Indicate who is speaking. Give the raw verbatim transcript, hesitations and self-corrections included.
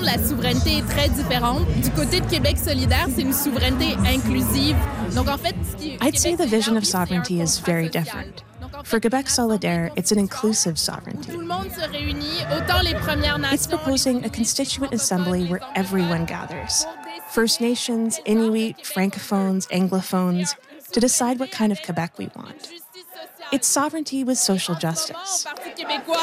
Speaker 1: de la souveraineté est très différente. Du côté de Québec solidaire, c'est une souveraineté inclusive. Donc, en fait, ce qui,
Speaker 2: I'd say the vision of sovereignty is very different. For Quebec Solidaire, it's an inclusive sovereignty.
Speaker 1: Tout le monde se réunit, autant les Premières Nations.
Speaker 2: It's proposing a constituent assembly where everyone gathers. First Nations, Inuit, Francophones, Anglophones, to decide what kind of Quebec we want. It's sovereignty with social justice.